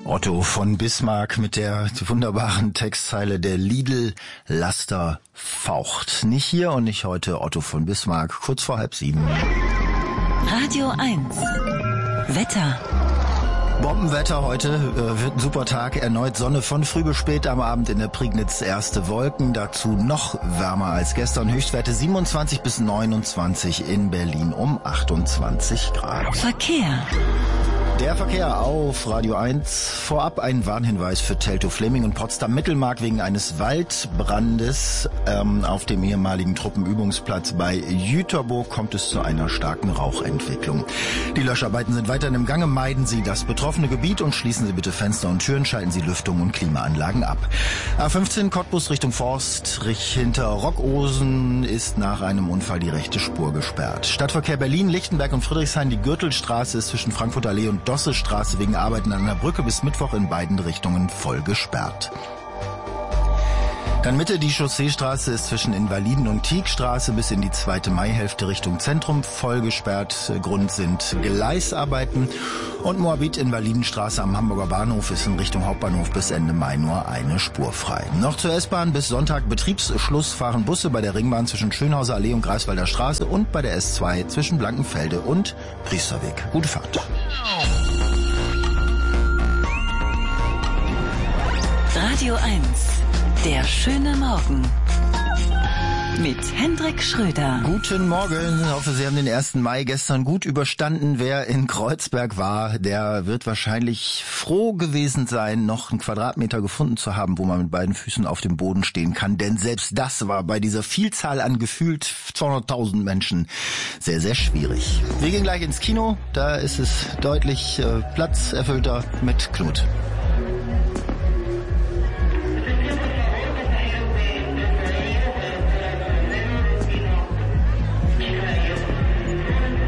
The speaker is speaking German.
Otto von Bismarck mit der wunderbaren Textzeile der Lidl-Laster faucht. Nicht hier und nicht heute Otto von Bismarck, kurz vor 6:30. Radio 1. Wetter. Bombenwetter heute, wird ein super Tag, erneut Sonne von früh bis spät am Abend in der Prignitz, erste Wolken, dazu noch wärmer als gestern, Höchstwerte 27 bis 29, in Berlin um 28 Grad. Verkehr. Der Verkehr auf Radio 1. Vorab ein Warnhinweis für Teltow-Fleming und Potsdam-Mittelmark wegen eines Waldbrandes auf dem ehemaligen Truppenübungsplatz bei Jüterburg kommt es zu einer starken Rauchentwicklung. Die Löscharbeiten sind weiterhin im Gange. Meiden Sie das betroffene Gebiet und schließen Sie bitte Fenster und Türen, schalten Sie Lüftung und Klimaanlagen ab. A15 Cottbus Richtung Forst, hinter Rockosen ist nach einem Unfall die rechte Spur gesperrt. Stadtverkehr Berlin, Lichtenberg und Friedrichshain, die Gürtelstraße ist zwischen Frankfurter Allee und Dossestraße wegen Arbeiten an der Brücke bis Mittwoch in beiden Richtungen voll gesperrt. Dann Mitte, die Chausseestraße ist zwischen Invaliden- und Tiegstraße bis in die 2. Maihälfte Richtung Zentrum voll gesperrt. Grund sind Gleisarbeiten. Und Moabit-Invalidenstraße am Hamburger Bahnhof ist in Richtung Hauptbahnhof bis Ende Mai nur eine Spur frei. Noch zur S-Bahn, bis Sonntag Betriebsschluss fahren Busse bei der Ringbahn zwischen Schönhauser Allee und Greifswalder Straße und bei der S2 zwischen Blankenfelde und Priesterweg. Gute Fahrt. Radio 1. Der schöne Morgen. Mit Hendrik Schröder. Guten Morgen. Ich hoffe, Sie haben den 1. Mai gestern gut überstanden. Wer in Kreuzberg war, der wird wahrscheinlich froh gewesen sein, noch einen Quadratmeter gefunden zu haben, wo man mit beiden Füßen auf dem Boden stehen kann. Denn selbst das war bei dieser Vielzahl an gefühlt 200.000 Menschen sehr, sehr schwierig. Wir gehen gleich ins Kino. Da ist es deutlich platzerfüllter mit Knut.